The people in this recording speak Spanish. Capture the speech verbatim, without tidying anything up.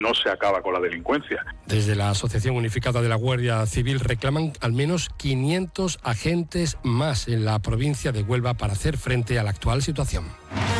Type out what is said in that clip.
no se acaba con la delincuencia. Desde la Asociación Unificada de la Guardia Civil reclaman al menos quinientos agentes más en la provincia de Huelva para hacer frente a la actual situación.